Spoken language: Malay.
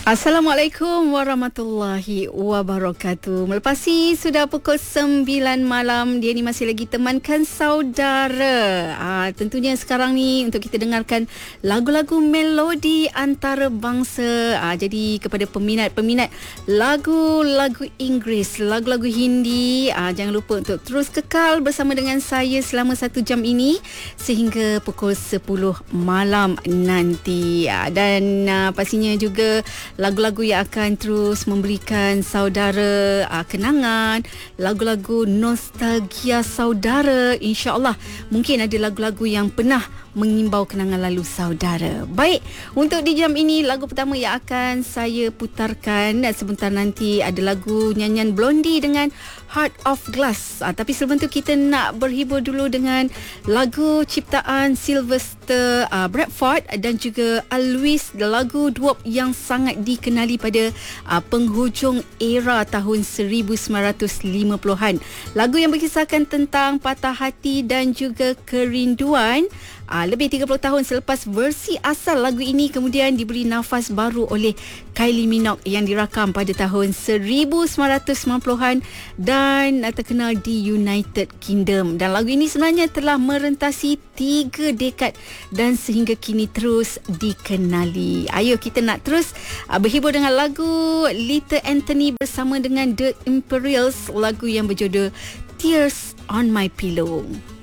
Assalamualaikum warahmatullahi wabarakatuh. Melepasi sudah pukul 9 malam, dia ni masih lagi temankan saudara. Tentunya sekarang ni untuk kita dengarkan lagu-lagu melodi antarabangsa. Jadi kepada peminat-peminat lagu-lagu Inggeris, lagu-lagu Hindi, jangan lupa untuk terus kekal bersama dengan saya selama 1 jam ini sehingga pukul 10 malam nanti. Dan pastinya juga lagu-lagu yang akan terus memberikan saudara kenangan, lagu-lagu nostalgia saudara. InsyaAllah mungkin ada lagu-lagu yang pernah mengimbau kenangan lalu saudara. Baik, untuk di jam ini lagu pertama yang akan saya putarkan sebentar nanti ada lagu nyanyian Blondie dengan Heart of Glass. Tapi sebelum tu kita nak berhibur dulu dengan lagu ciptaan Sylvester Bradford dan juga Alois, lagu duop yang sangat dikenali pada penghujung era tahun 1950-an. Lagu yang berkisahkan tentang patah hati dan juga kerinduan. Lebih 30 tahun selepas versi asal lagu ini kemudian diberi nafas baru oleh Kylie Minogue yang dirakam pada tahun 1990-an dan terkenal di United Kingdom. Dan lagu ini sebenarnya telah merentasi 3 dekad dan sehingga kini terus dikenali. Ayo kita nak terus berhibur dengan lagu Little Anthony bersama dengan The Imperials, lagu yang berjudul Tears on My Pillow.